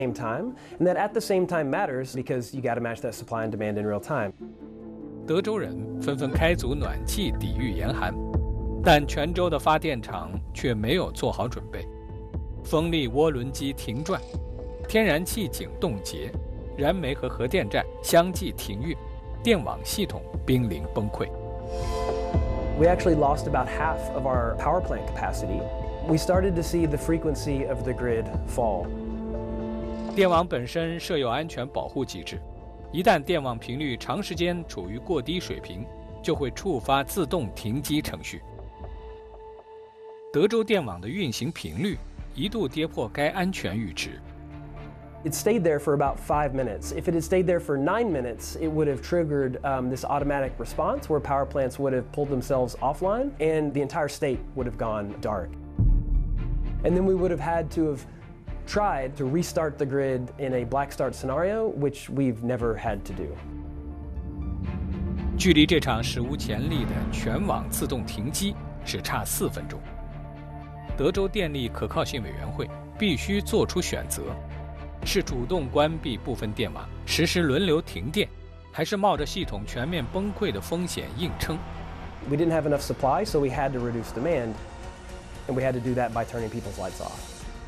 same time, and that at the same time matters because you got to match that supply and demand in real time. 德州人纷纷开足暖气抵御严寒，但全州的发电厂却没有做好准备。风力涡轮机停转，天然气井冻结，燃煤和核电站相继停运，电网系统濒临崩溃。 We actually lost about half of our power plant capacity. We started to see the frequency of the grid fall. 电网本身设有安全保护机制，一旦电网频率长时间处于过低水平，就会触发自动停机程序。德州电网的运行频率一度跌破该安全阈值。 It stayed there for about 5 minutes. If it had stayed there for 9 minutes, it would have triggered this automatic response where power plants would have pulled themselves offline and the entire state would have gone dark. And then we would have had to have tried to restart the grid in a black start scenario, which we've never had to do. 距离这场史无前例的全网自动停机只差4分钟。德州电力可靠性委员会必须做出选择。是主动关闭部分电网，实施轮流停电，还是冒着系统全面崩溃的风险硬撑？ We didn't have enough supply, so we had to reduce demand, and we had to do that by turning people's lights off.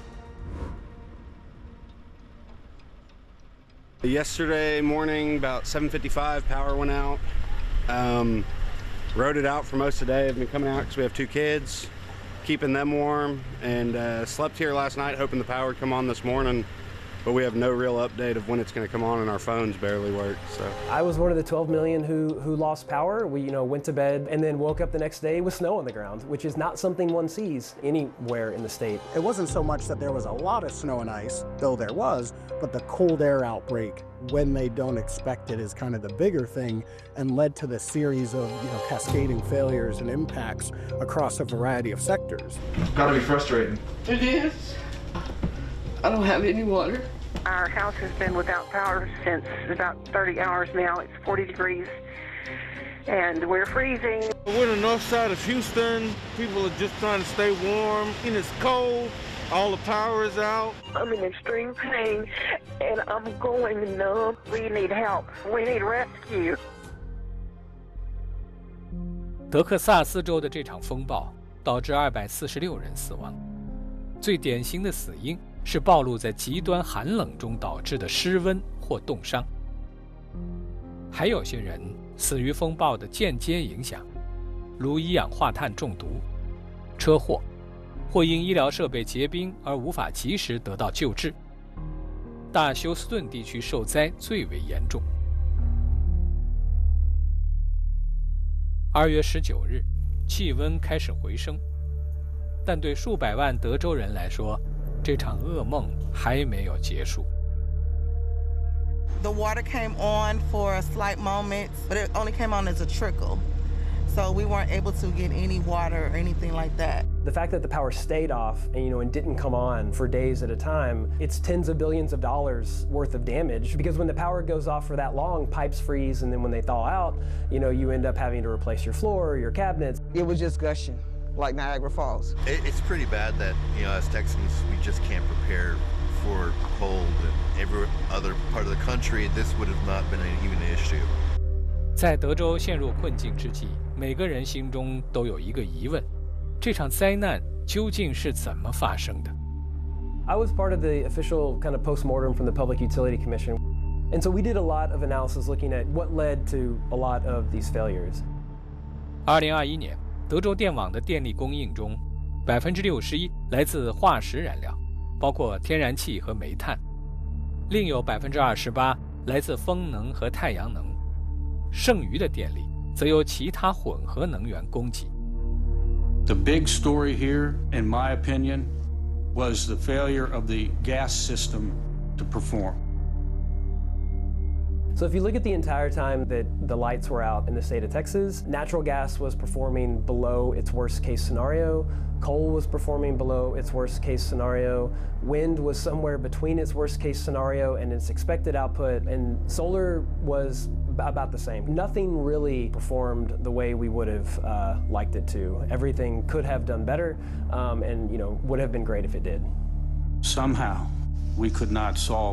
Yesterday morning, about 7:55, power went out. Rode it out for most of the day. I've been coming out because we have 2 kids, keeping them warm, and slept here last night hoping the power would come on this morning. But we have no real update of when it's going to come on, and our phones barely work. So I was one of the 12 million who lost power. We went to bed and then woke up the next day with snow on the ground, which is not something one sees anywhere in the state. It wasn't so much that there was a lot of snow and ice, though there was, but the cold air outbreak when they don't expect it is kind of the bigger thing, and led to the series of cascading failures and impacts across a variety of sectors. Gotta be frustrating. It is. I don't have any water. Our house has been without power since about 30 hours now. It's 40 degrees, and we're freezing. We're in the north side of Houston. People are just trying to stay warm. And it's cold. All the power is out. I'm in extreme pain, and I'm going numb. We need help. We need rescue. 德克萨斯州的这场风暴导致246人死亡，最典型的死因是暴露在极端寒冷中导致的失温或冻伤。还有些人死于风暴的间接影响，如一氧化碳中毒、车祸，或因医疗设备结冰而无法及时得到救治。大休斯顿地区受灾最为严重。2月19日，气温开始回升，但对数百万德州人来说，这场噩梦还没有结束。 The water came on for a slight moment, but it only came on as a trickle. So we weren't able to get any water or anything like that. The fact that the power stayed off and didn't come on for days at a time, it's tens of billions of dollars worth of damage, because when the power goes off for that long, pipes freeze, and then when they thaw out, you end up having to replace your floor, your cabinets. It was just gushing, like Niagara Falls. It's pretty bad that, as Texans, we just can't prepare for cold. And every other part of the country, this would have not been even an issue. 在德州陷入困境之际，每个人心中都有一个疑问：这场灾难究竟是怎么发生的？ I was part of the official kind of postmortem from the Public Utility Commission, and so we did a lot of analysis looking at what led to a lot of these failures. 2021年，德州电网的电力供应中，61%来自化石燃料，包括天然气和煤炭，另有28%来自风能和太阳能。剩余的电力则由其他混合能源供给。 The big story here, in my opinion, was the failure of the gas system to perform. So if you look at the entire time that the lights were out in the state of Texas, natural gas was performing below its worst case scenario. Coal was performing below its worst case scenario. Wind was somewhere between its worst case scenario and its expected output. And solar was about the same. Nothing really performed the way we would have liked it to. Everything could have done better and would have been great if it did. Somehow, we could not solve